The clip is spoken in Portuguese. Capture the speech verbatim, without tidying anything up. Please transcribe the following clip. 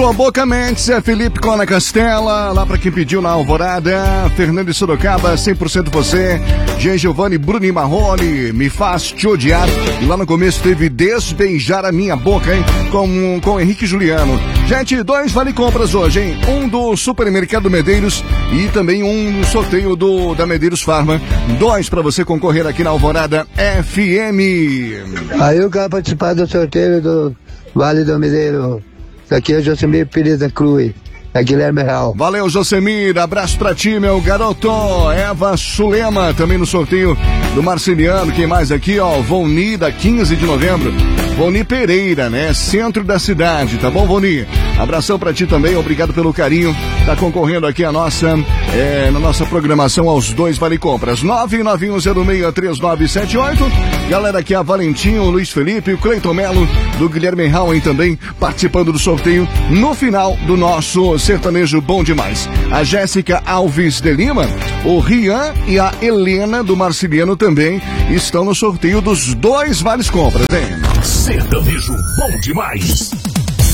Boca Mendes, é Felipe Cona Castela, lá pra quem pediu na Alvorada, Fernando de Sorocaba, cem por cento você, Jean Giovanni, Bruni Marrone, Me Faz Te Odiar, e lá no começo teve Desbeijar a Minha Boca, hein, com, com Henrique Juliano. Gente, dois vale compras hoje, hein, um do Supermercado Medeiros e também um no sorteio do, da Medeiros Farma, dois pra você concorrer aqui na Alvorada F M. Aí eu quero participar do sorteio do Vale do Medeiro. Aqui é o Josemir Pires da Cruz, é Guilherme Real. Valeu, Josemir, abraço pra ti, meu garoto. Eva Sulema, também no sorteio do Marceliano. Quem mais aqui, ó, Voni, da quinze de novembro. Voni Pereira, né, centro da cidade, tá bom, Voni? Abração pra ti também, obrigado pelo carinho. Tá concorrendo aqui a nossa, é, na nossa programação aos dois Vale Compras. nove nove um zero seis três nove sete oito. Galera, aqui a Valentinho, o Luiz Felipe, o Cleiton Melo, do Guilherme Rauen também participando do sorteio no final do nosso sertanejo bom demais. A Jéssica Alves de Lima, o Rian e a Helena do Marciliano também estão no sorteio dos dois Vales Compras, hein? Sertanejo bom demais.